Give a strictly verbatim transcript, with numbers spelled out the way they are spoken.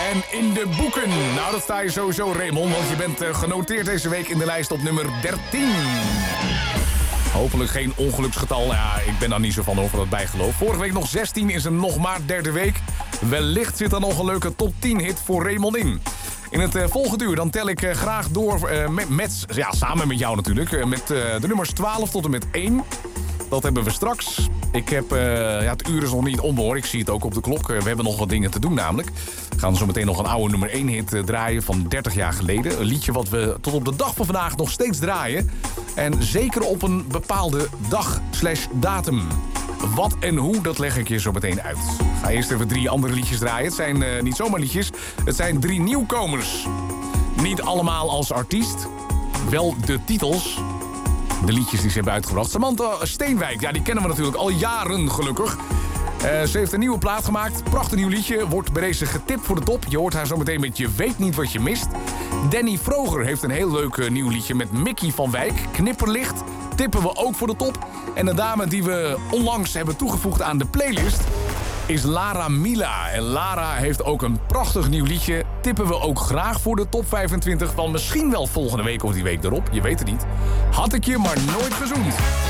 En in de boeken. Nou, dat sta je sowieso, Raymond, want je bent uh, genoteerd deze week in de lijst op nummer dertien. Hopelijk geen ongeluksgetal. Ja, ik ben daar niet zo van over dat bijgeloof. Vorige week nog zestien, is er nog maar derde week. Wellicht zit er nog een leuke top tien hit voor Raymond in. In het uh, volgende uur dan tel ik uh, graag door uh, met, met, ja, samen met jou natuurlijk, uh, met uh, de nummers twaalf tot en met één. Dat hebben we straks. Ik heb, uh, ja, het uur is nog niet om hoor. Ik zie het ook op de klok. Uh, we hebben nog wat dingen te doen namelijk. We gaan zo meteen nog een oude nummer één hit uh, draaien van dertig jaar geleden. Een liedje wat we tot op de dag van vandaag nog steeds draaien. En zeker op een bepaalde dag slash datum. Wat en hoe, dat leg ik je zo meteen uit. Ik ga eerst even drie andere liedjes draaien. Het zijn uh, niet zomaar liedjes. Het zijn drie nieuwkomers. Niet allemaal als artiest. Wel de titels. De liedjes die ze hebben uitgebracht. Samantha Steenwijk, ja, die kennen we natuurlijk al jaren gelukkig. Uh, ze heeft een nieuwe plaat gemaakt. Prachtig nieuw liedje. Wordt bij deze getipt voor de top. Je hoort haar zo meteen met Je weet niet wat je mist. Danny Vroger heeft een heel leuk uh, nieuw liedje met Mickey van Wijk. Knipperlicht. Tippen we ook voor de top. En de dame die we onlangs hebben toegevoegd aan de playlist is Lara Mila. En Lara heeft ook een prachtig nieuw liedje. Tippen we ook graag voor de top vijfentwintig van misschien wel volgende week of die week erop. Je weet het niet. Had ik je maar nooit gezoend.